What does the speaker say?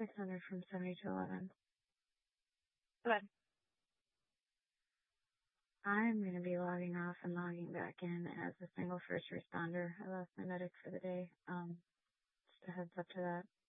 600 from 7211. Good. I'm going to be logging off and logging back in as a single first responder. I lost my medic for the day. Just a heads up to that.